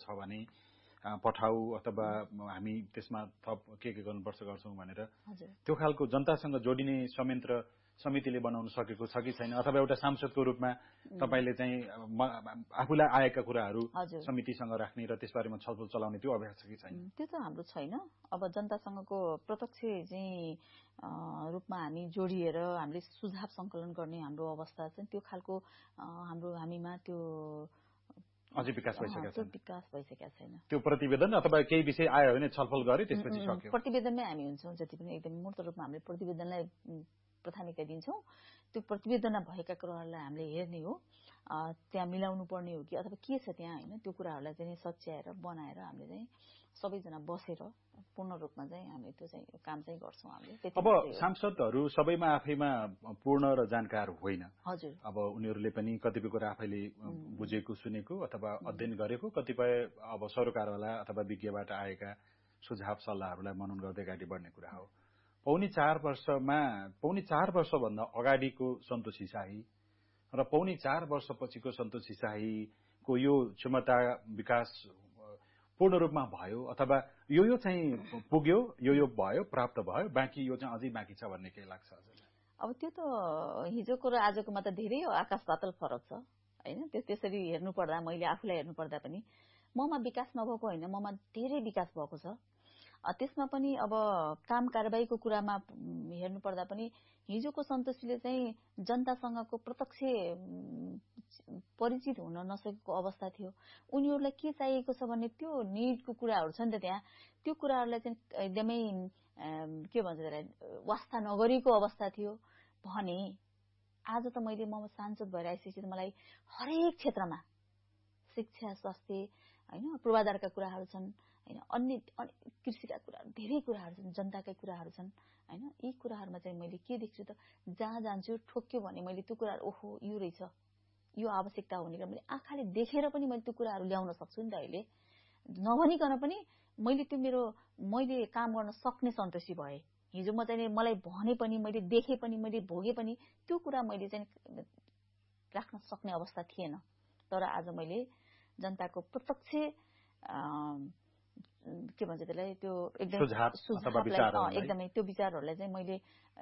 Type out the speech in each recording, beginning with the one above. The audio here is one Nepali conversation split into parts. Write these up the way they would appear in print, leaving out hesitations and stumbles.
छ भने पठाऊ अथवा हामी त्यसमा थप के गर्नुपर्छ गर्छौं भनेर त्यो खालको जनतासँग जोडिने समितिले बनाउन सकेको छ कि छैन अथवा एउटा सांसदको रूपमा तपाईले चाहिँ आफूलाई आएका कुराहरू समितिसँग राख्ने र त्यसबारेमा छलफल चलाउने त्यो अभ्यास छ कि छैन? त्यो त हाम्रो छैन। अब जनतासँगको प्रत्यक्ष चाहिँ रूपमा हामी जोडिएर हामीले सुझाव संकलन गर्ने हाम्रो अवस्था चाहिँ त्यो खालको हामीमा त्यो अझै विकास भइसकेको छैन। त्यो प्रतिवेदन अथवा केही विषय आयो भने छलफल गरे त्यसपछि सक्यो। प्रतिवेदनमै हामी हुन्छौं जति पनि एकदम मूर्त रूपमा हामीले प्रतिवेदनलाई प्राथमिकता दिन्छौं। त्यो प्रतिवेदनमा भएका कुराहरूलाई हामीले हेर्ने हो, त्यहाँ मिलाउनु पर्ने हो कि अथवा के छ त्यहाँ हैन त्यो कुराहरूलाई चाहिँ सच्याएर बनाएर हामीले चाहिँ सबैजना बसेर पूर्ण रूपमा चाहिँ हामीले त्यो चाहिँ काम चाहिँ गर्छौं हामीले। अब सांसदहरू सबैमा आफैमा पूर्ण र जानकार होइन। हजुर। अब उनीहरूले पनि कतिपय कुरा आफैले बुझेको सुनेको अथवा अध्ययन गरेको कतिपय अब सरकारवाला अथवा विज्ञबाट आएका सुझाव सल्लाहहरूलाई मनन गर्दै अगाडि बढ्ने कुरा हो। पौनी 4 वर्षभन्दा अगाडिको सन्तोषी शाही र पौनी 4 वर्षपछिको सन्तोषी शाहीको यो क्षमता विकास पूर्ण रूपमा भयो अथवा यो चाहिँ पुग्यो यो भयो प्राप्त भयो बाँकी यो चाहिँ अझै बाँकी छ भन्ने के लाग्छ हजुरलाई? अब त्यो त हिजोको र आजकोमा त धेरै आकाश पातल फरक छ हैन। त्यसरी हेर्नु पर्दा मैले आफूलाई हेर्नु पर्दा पनि ममा विकास नभएको हैन, ममा धेरै विकास भएको छ। त्यसमा पनि अब काम कारबाहीको कुरामा हेर्नु पर्दा पनि हिजोको सन्तोषीले चाहिँ जनतासँगको प्रत्यक्ष परिचित हुन नसकेको अवस्था थियो। उनीहरूलाई के चाहिएको छ भन्ने त्यो निडको कुराहरू छ नि त त्यहाँ, त्यो कुराहरूलाई चाहिँ एकदमै के भन्छ त्यसलाई वास्ता नगरेको अवस्था थियो भने आज त म सांसद भएर आइसकेपछि मलाई हरेक क्षेत्रमा शिक्षा स्वास्थ्य हैन पूर्वाधारका कुराहरू छन् हैन, अन्य कृषिका कुराहरू धेरै कुराहरू छन्, जनताका कुराहरू छन् हैन। यी कुराहरूमा चाहिँ मैले के देख्छु त जहाँ जान्छु ठोक्यो भने मैले त्यो कुराहरू ओहो यो रहेछ यो आवश्यकता हुने कुरा मैले आँखाले देखेर पनि मैले त्यो कुराहरू ल्याउन सक्छु नि त। अहिले नभनिकन पनि मैले काम गर्न सक्ने सन्तोषी भए। हिजो म चाहिँ मलाई भने पनि मैले देखे पनि मैले भोगे पनि त्यो कुरा मैले चाहिँ राख्न सक्ने अवस्था थिएन। तर आज मैले जनताको प्रत्यक्ष के भन्छ त्यसलाई त्यो एकदमै त्यो विचारहरूलाई चाहिँ मैले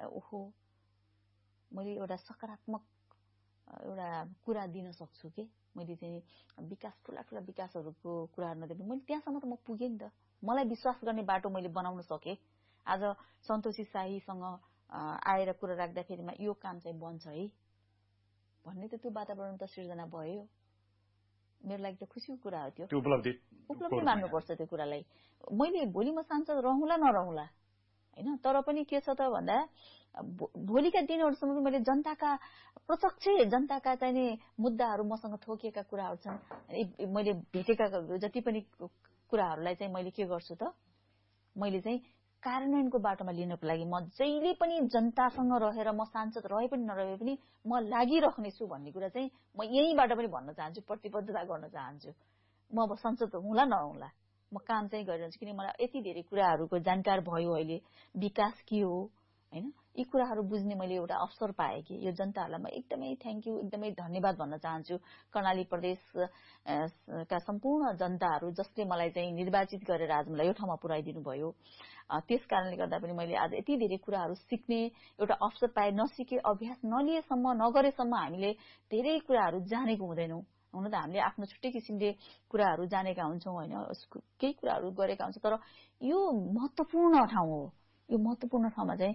मैले एउटा सकारात्मक एउटा कुरा दिन सक्छु के मैले चाहिँ विकास ठूला विकासहरूको कुराहरू नदेख्नु मैले त्यहाँसम्म त म पुगेँ नि त। मलाई विश्वास गर्ने बाटो मैले बनाउन सके। आज सन्तोषी शाहीसँग आएर कुरा राख्दाखेरिमा यो काम चाहिँ बन्छ है भन्ने त त्यो वातावरण त सिर्जना भयो। मेरो लागि त खुसीको कुरा हो त्यो उपलब्धि मान्नुपर्छ त्यो कुरालाई। मैले भोलि म सांसद रहँला नरहँला हैन, तर पनि के छ त भन्दा भोलिका दिनहरुसम्म मैले जनताका प्रत्यक्ष जनताका चाहिँ मुद्दाहरू मसँग थोकिएका कुराहरू छन्। मैले भेटेका जति पनि कुराहरूलाई चाहिँ मैले के गर्छु त मैले चाहिँ कार्यान्वयनको बाटोमा लिनको लागि म जहिले पनि जनतासँग रहेर म सांसद रहे पनि नरहे पनि म लागिरहनेछु भन्ने कुरा चाहिँ म यहीबाट पनि भन्न चाहन्छु, प्रतिबद्धता गर्न चाहन्छु। म अब संसद हुँला नहुँला म काम चाहिँ गरिरहन्छु किन मलाई यति धेरै कुराहरूको जानकार भयो। अहिले विकास के हो हैन यी कुराहरू बुझ्ने मैले एउटा अवसर पाएँ कि यो जनताहरूलाई म एकदमै थ्यांक यू एकदमै धन्यवाद भन्न चाहन्छु। कर्णाली प्रदेशका सम्पूर्ण जनताहरू जसले मलाई चाहिँ निर्वाचित गरेर आज मलाई यो ठाउँमा पुर्याइदिनु भयो। त्यसकारणले गर्दा पनि मैले आज यति धेरै कुराहरू सिक्ने एउटा अवसर पाएँ। नसिके अभ्यास नलिएसम्म नगरेसम्म हामीले धेरै कुराहरू जानेको हुँदैनौं। हुन त हामीले आफ्नो छुट्टै किसिमले कुराहरू जानेका हुन्छौं हैन, केही कुराहरू गरेका हुन्छौं, तर यो महत्त्वपूर्ण ठाउँ हो। यो महत्त्वपूर्ण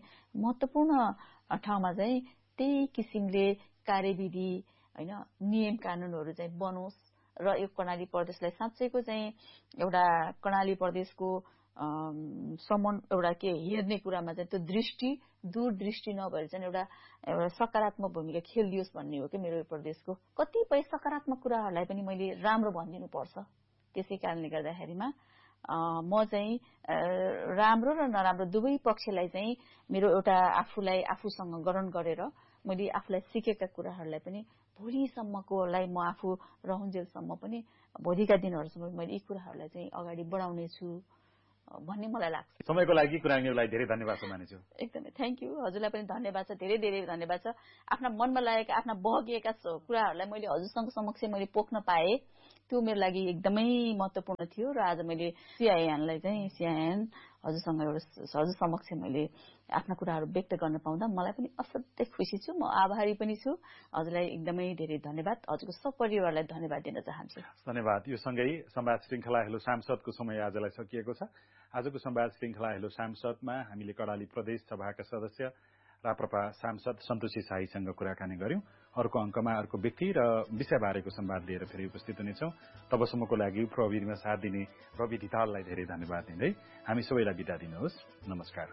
ठाउँमा चाहिँ त्यही किसिमले कार्यविधि हैन नियम कानूनहरू चाहिँ बनोस् र यो कर्णाली प्रदेशलाई साँच्चैको चाहिँ एउटा कर्णाली प्रदेशको एउटा के हेर्ने कुरामा चाहिँ त्यो दूरदृष्टि नभएर चाहिँ एउटा सकारात्मक भूमिका खेलिदियोस् भन्ने हो कि मेरो प्रदेशको। कतिपय सकारात्मक कुराहरूलाई पनि मैले राम्रो भनिदिनु पर्छ। त्यसै कारणले गर्दाखेरिमा म चाहिँ राम्रो र नराम्रो दुवै पक्षलाई चाहिँ मेरो एउटा आफूलाई आफूसँग गणन गरेर मैले आफूलाई सिकेका कुराहरूलाई पनि भोलिसम्मकोलाई म आफू रहन्जेलसम्म पनि भोलिका दिनहरुसम्म मैले यी कुराहरूलाई चाहिँ अगाडि बढाउने छु भन्ने मलाई लाग्छ। समयको लागि कुरानीलाई धेरै धन्यवाद मानिन्छु। एकदमै थ्यांक यू। हजुरलाई पनि धन्यवाद छ, धेरै धेरै धन्यवाद छ। आफ्ना मनमा लागेका आफ्ना बहकिएका कुराहरूलाई मैले हजुरसँग समक्ष मैले पोख्न पाए त्यो मेरो लागि एकदमै महत्त्वपूर्ण थियो र आज मैले सिआइएनलाई चाहिँ सिआइएन हजुरसँग हजुर समक्ष मैले आफ्ना कुराहरू व्यक्त गर्न पाउँदा मलाई पनि असाध्यै खुसी छु। म आभारी पनि छु। हजुरलाई एकदमै धेरै धन्यवाद। हजुरको सपरिवारलाई धन्यवाद दिन चाहन्छु। धन्यवाद। यो सँगै संवाद श्रृंखला हेलो सांसदको समय आजलाई सकिएको छ। आजको संवाद श्रृंखला हेलो सांसदमा हामीले कर्णाली प्रदेश सभाका सदस्य राप्रपा सांसद सन्तोषी शाहीसँग कुराकानी गर्यौं। अर्को अंकमा अर्को व्यक्ति र विषयबारेको संवाद लिएर फेरि उपस्थित हुनेछौं। तबसम्मको लागि प्रविधिमा साथ दिने रवि धिताललाई धेरै धन्यवाद दिँदै हामी सबैलाई बिदा दिनुहोस्। नमस्कार।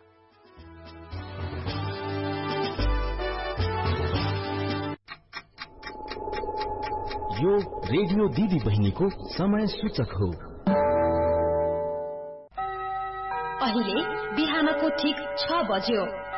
यो रेडियो दिदी बहिनीको समय सूचक हो। अहिले बिहानको ठीक 6 बज्यो।